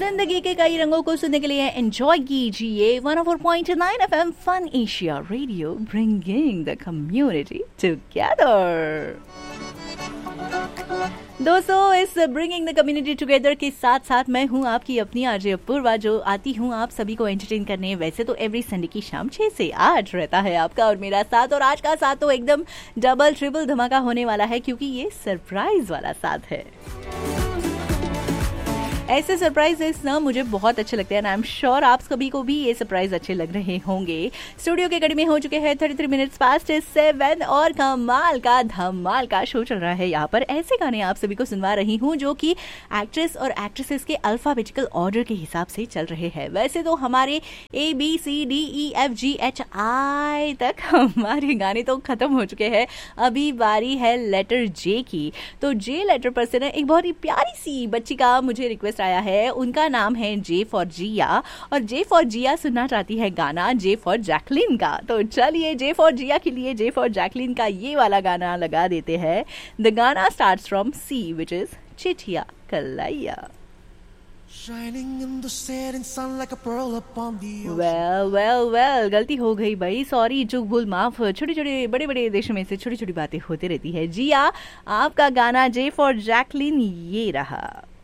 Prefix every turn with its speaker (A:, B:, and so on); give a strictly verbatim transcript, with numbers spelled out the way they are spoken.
A: जिंदगी के कई रंगों को सुनने के लिए एंजॉय कीजिए one O four point nine F M fun Asia radio, bringing the community together. दोस्तों, इस ब्रिंगिंग द कम्युनिटी टुगेदर के साथ साथ मैं हूं आपकी अपनी आरजे अपूर्वा, जो आती हूं आप सभी को एंटरटेन करने। वैसे तो एवरी संडे की शाम छह से आठ रहता है आपका और मेरा साथ, और आज का साथ तो एकदम डबल ट्रिपल धमाका होने वाला है क्योंकि ये सरप्राइज वाला साथ है। ऐसे सरप्राइजेस ना मुझे बहुत अच्छे लगते हैं एंड आई एम श्योर आप सभी को भी ये सरप्राइज अच्छे लग रहे होंगे। स्टूडियो के घड़ी में हो चुके हैं thirty three minutes past seven और कमाल का धमाल का शो चल रहा है। यहाँ पर ऐसे गाने आप सभी को सुनवा रही हूँ जो कि एक्ट्रेस और एक्ट्रेसेस के अल्फाबेटिकल ऑर्डर के हिसाब से चल रहे हैं। वैसे तो हमारे A B C D E F G H I तक हमारे गाने तो खत्म हो चुके हैं, अभी बारी है लेटर जे की। तो जे लेटर पर से ना एक बहुत ही प्यारी सी बच्ची का मुझे रिक्वेस्ट आया है। उनका नाम है जे फॉर जिया और जे फॉर जिया सुनना चाहती है गाना जे फॉर जैकलिन का। तो चलिए जे फॉर जिया के लिए जे फॉर जैकलिन का ये वाला गाना लगा देते हैं। द गाना starts from C which is चिठिया कलैया। वेल वेल वेल गलती हो गई भाई, सॉरी, चूक भूल माफ। छोटे छोटे बड़े बड़े देशों में से छोटी छोटी बातें होती रहती है। जिया, आपका गाना जे फॉर जैकलिन ये रहा।